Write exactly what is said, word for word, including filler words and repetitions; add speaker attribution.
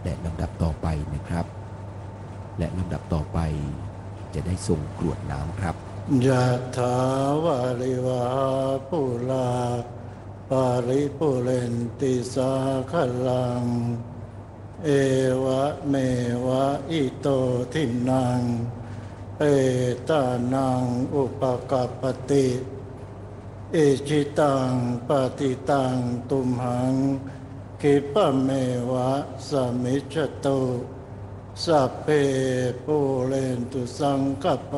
Speaker 1: และลำดับต่อไปนะครับและลำดับต่อไปจะได้ส่งกรวดน้ำครับ
Speaker 2: ยะถาวาริวหาปุราปาริปุเรนติสาคลังเอวะเมวะอิโตทินังเปตานังอุปกัปปติอิจิตังปฏิตังตุมหังคิปะเมวะสมิจจตุสัพเพปุเรนตุสังกัปปะ